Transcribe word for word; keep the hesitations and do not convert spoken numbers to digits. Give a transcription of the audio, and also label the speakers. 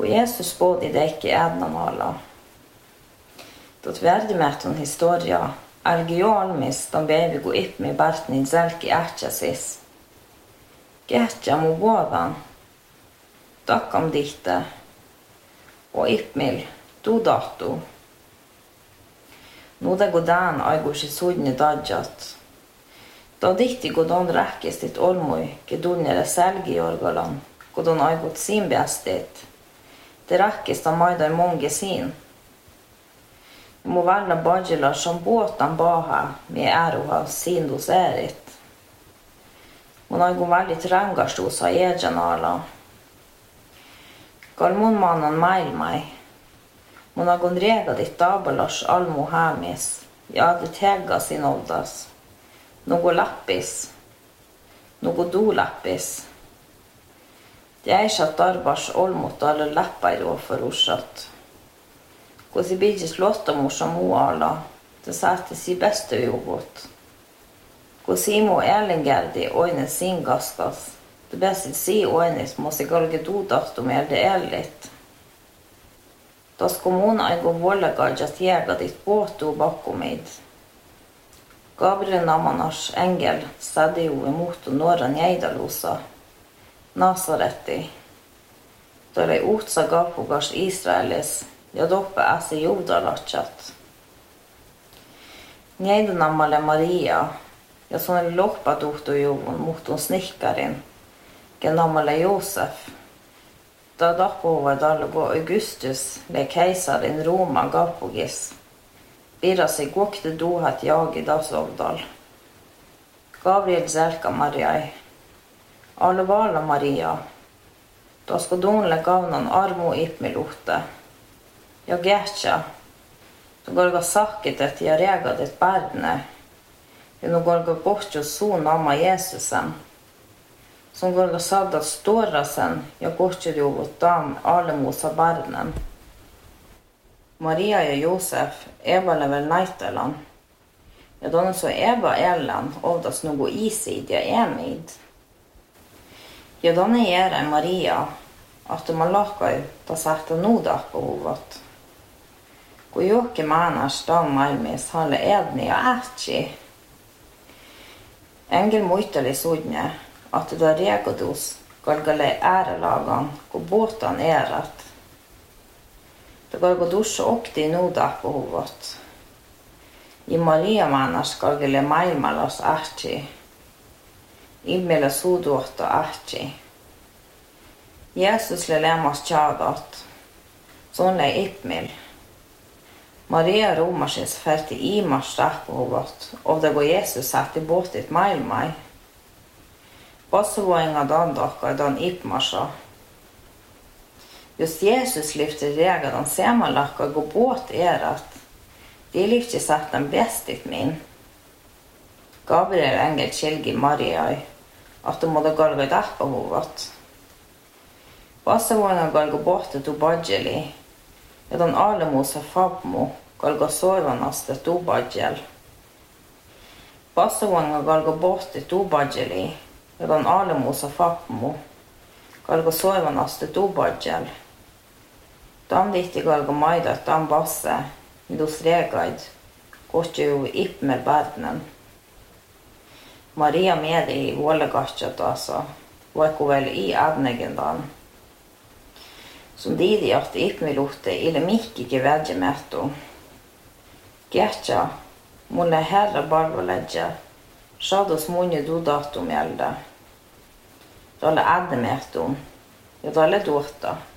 Speaker 1: Kun Jeesus poodi deikki ädnanalla. Tot värdimätön historia, algi olmis ton bevi kun ipmi bartnin selki ähtsäsis. Kähtsä mu vuodan, takkam dihtä, och ipmil tudahtu. Nuda godan aigusi sudni dadjat. Ta dihti godon räkkistit olmui, kedunnere selgiorgalan, godon aigut sin bästit. Det räkkista maidai monge sin. Mu valla badjela som båtan baha med äruha sindus ärit. Mun aigu vallit rangastuusa ejanala. Kal mun manan maailmai. Mun aigun regadit tabalas almu haamis. Ja adit hegga sin oldas. Nugu lappis. Nugu duulappis. Jäisat tarbas olmut alle läppairu förusat. Kun si bidis luottamussa muualla, te saatte si bästa juvut. Kun Simo Erlingärdi oinen singaskas, te bäsit si oinis måste galge dudahtu melde ellit. Tas kun mun aigu vollagajat jägadit pohtuu bakkumid. Gabriel namanas engel sadi ju emot norran jäidalusa. Nasaretti. Tole uhtsa gapugas Israelis ja doppe äsi juudalatsat. Jäidanammalle Maria ja sun oli lohpatuhtu juvun muhtun snikkarin. Kenammalle Josef. Ta dappuvad algo Augustus le keisarin Roma gapugis. Virasi kuokte duhat jagi dasovdal. Gabriel zelka Mariai. Alvala Maria. Tasko dunle kaunan armu ipmiluhte. Ja gärtsa. Så går det sakket ja reagat barne. Ja nu går det bort och så namma Jesusen. Som går det sadda stårasen. Ja bort ju åt dam allemosa barnen. Maria och Josef Eva level naitelan. Ja då så Eva Ellen ovdas något isid ja emid. Ja då är det Maria att man lakar ta sätta noda på huvudet. Kun jokke maanas tammalmis halle edni ja ähtsi. Engel muisteli sudne, att det regodus galgale ärelagan, kun båtan erat. Det galgodus okti noda på huvudet. I Maria maanas galgale maailmalas ähtsi. Immellä suuduotta ähtsi. Jesus le lämmas tjadat. Sån le ipmil. Maria romasis fälti imas rahpuhuvat, och det går Jesus satt i båtit maailmai. Passuvoinga dandakka dan ipmasa. Just Jesus lyfter regadan semalakka gå båt erat. De lyfter satt den bästit min. Gabriel engel kilgi Mariai, att de måtte galga dappuhuvat. Passuvoinga galga båtet u badjeli. Ja dan alemusa fabmu. Galga soivanasta tubadjel. Passavanga galga bohti tubadjeli, jodan alemusa fapmu. Galga soivanasta tubadjel. Tam tihti galga maida tam basse, midus regaid, kohti ju ipmel barnen. Maria medi i vuolegahtjatasa, vaikku väl i adnegendan. Som didi att ipmiluhte ille mihkiki vädjemättu. Gärtsa, mulle herra palveledja, shados munni dudatum jälda. Talle addemättum, ja talle tuotta.